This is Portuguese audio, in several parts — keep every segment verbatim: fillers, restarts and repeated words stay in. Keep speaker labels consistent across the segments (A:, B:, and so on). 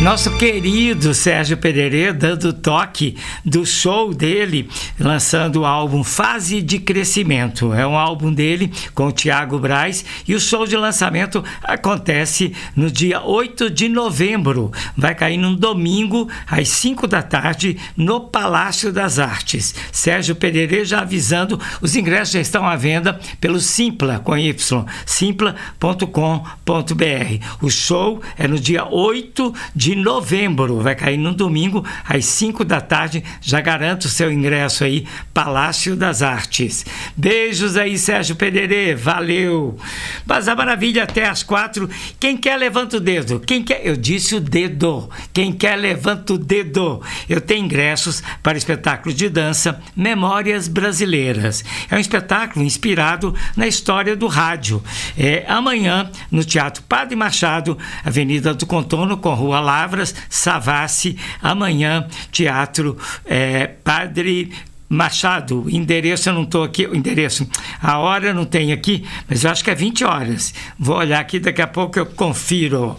A: Nosso querido Sérgio Pederê dando toque do show dele, lançando o álbum Fase de Crescimento. É um álbum dele com o Thiago Braz e o show de lançamento acontece no dia oito de novembro. Vai cair num domingo às cinco da tarde no Palácio das Artes. Sérgio Pederê já avisando, os ingressos já estão à venda pelo Simpla, com Y, simpla ponto com ponto b r. O show é no dia oito de novembro, vai cair no domingo às cinco da tarde. Já garanto o seu ingresso aí, Palácio das Artes. Beijos aí, Sérgio Pederê, valeu. Mas a maravilha até às quatro. Quem quer, levanta o dedo. Quem quer, eu disse o dedo. Quem quer, levanta o dedo. Eu tenho ingressos para o espetáculo de dança Memórias Brasileiras. É um espetáculo inspirado na história do rádio. É amanhã no Teatro Padre Machado, Avenida do Contorno com Rua Lavras, Savassi. Amanhã, Teatro é, Padre Machado. Endereço eu não estou aqui, o endereço, a hora eu não tenho aqui, mas eu acho que é vinte horas. Vou olhar aqui, daqui a pouco eu confiro.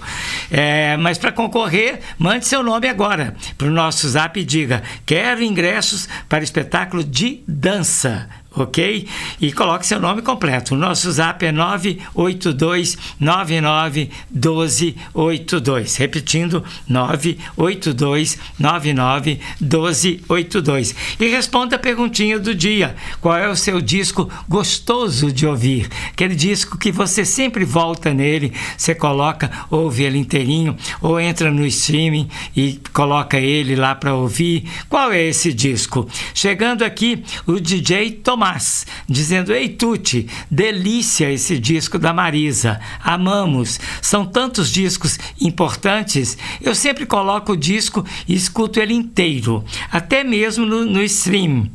A: É, mas para concorrer, mande seu nome agora para o nosso zap e diga: quero ingressos para espetáculo de dança. Ok? E coloque seu nome completo. O nosso zap é nove oito dois nove nove um dois oito dois. Repetindo, nove oito dois nove nove um dois oito dois. E responda a perguntinha do dia. Qual é o seu disco gostoso de ouvir? Aquele disco que você sempre volta nele, você coloca, ouve ele inteirinho, ou entra no streaming e coloca ele lá para ouvir. Qual é esse disco? Chegando aqui, o D J Tomás, dizendo: ei Tuti, delícia esse disco da Marisa, amamos, são tantos discos importantes, eu sempre coloco o disco e escuto ele inteiro, até mesmo no, no stream.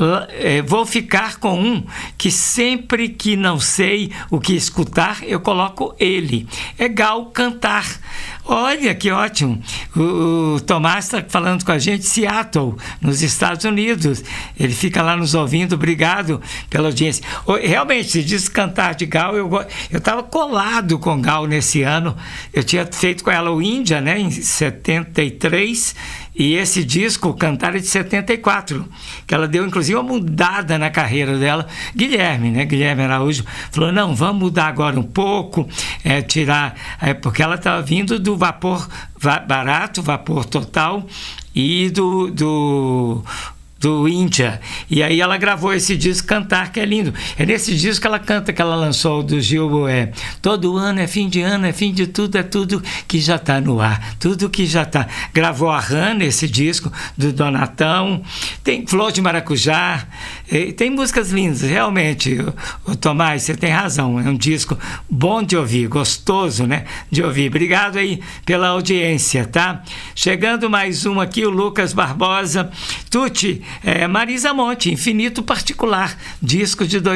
A: É, vou ficar com um que sempre que não sei o que escutar, eu coloco ele, é Gal Cantar. Olha que ótimo, o, o Tomás está falando com a gente de Seattle, nos Estados Unidos, ele fica lá nos ouvindo. Obrigado pela audiência. Realmente, se diz Cantar de Gal, eu estava colado com Gal nesse ano, eu tinha feito com ela o Índia, né, em setenta e três, e esse disco, Cantar, é de setenta e quatro, que ela deu inclusive uma mudada na carreira dela. Guilherme, né, Guilherme Araújo falou: não, vamos mudar agora um pouco, é, tirar, é, porque ela estava vindo do vapor barato, vapor total, e do... do do Índia, e aí ela gravou esse disco Cantar, que é lindo. É nesse disco que ela canta, que ela lançou do Gil, é todo ano é fim de ano, é fim de tudo, é tudo que já está no ar, tudo que já está. Gravou a Rana, esse disco do Donatão, tem Flor de Maracujá, tem músicas lindas, realmente. O, o Tomás, você tem razão, é um disco bom de ouvir, gostoso, né, de ouvir. Obrigado aí pela audiência, tá? Chegando mais um aqui, o Lucas Barbosa. Tuti, É, Marisa Monte, Infinito Particular, disco de